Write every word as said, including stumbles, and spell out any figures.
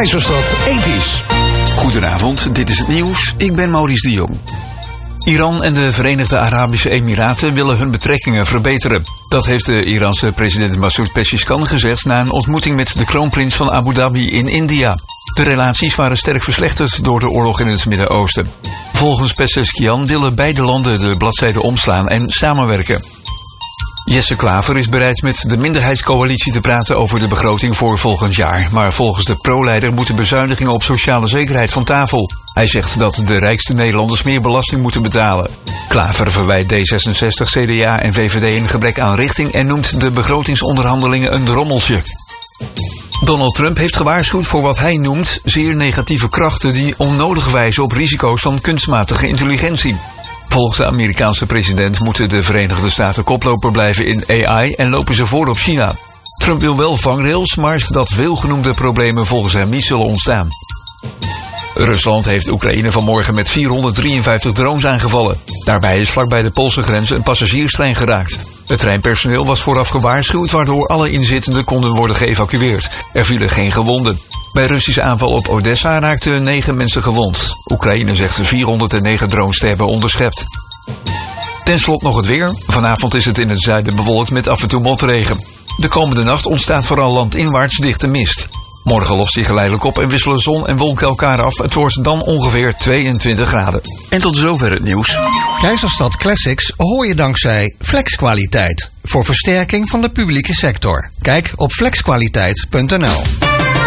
Keizersstad ethisch. Goedenavond, dit is het nieuws. Ik ben Maurice de Jong. Iran en de Verenigde Arabische Emiraten willen hun betrekkingen verbeteren. Dat heeft de Iraanse president Masoud Pezeshkian gezegd na een ontmoeting met de kroonprins van Abu Dhabi in India. De relaties waren sterk verslechterd door de oorlog in het Midden-Oosten. Volgens Pezeshkian willen beide landen de bladzijde omslaan en samenwerken. Jesse Klaver is bereid met de minderheidscoalitie te praten over de begroting voor volgend jaar. Maar volgens de pro-leider moeten bezuinigingen op sociale zekerheid van tafel. Hij zegt dat de rijkste Nederlanders meer belasting moeten betalen. Klaver verwijt D zesenzestig, C D A en V V D een gebrek aan richting en noemt de begrotingsonderhandelingen een rommeltje. Donald Trump heeft gewaarschuwd voor wat hij noemt zeer negatieve krachten die onnodig wijzen op risico's van kunstmatige intelligentie. Volgens de Amerikaanse president moeten de Verenigde Staten koploper blijven in A I en lopen ze voor op China. Trump wil wel vangrails, maar dat veelgenoemde problemen volgens hem niet zullen ontstaan. Rusland heeft Oekraïne vanmorgen met vierhonderddrieënvijftig drones aangevallen. Daarbij is vlakbij de Poolse grens een passagierstrein geraakt. Het treinpersoneel was vooraf gewaarschuwd, waardoor alle inzittenden konden worden geëvacueerd. Er vielen geen gewonden. Bij Russische aanval op Odessa raakten negen mensen gewond. Oekraïne zegt vierhonderdnegen drones te hebben onderschept. Ten slotte nog het weer. Vanavond is het in het zuiden bewolkt met af en toe motregen. De komende nacht ontstaat vooral landinwaarts dichte mist. Morgen lost die geleidelijk op en wisselen zon en wolken elkaar af. Het wordt dan ongeveer tweeëntwintig graden. En tot zover het nieuws. Keizersstad Classics hoor je dankzij Flexkwaliteit. Voor versterking van de publieke sector. Kijk op flexkwaliteit punt n l.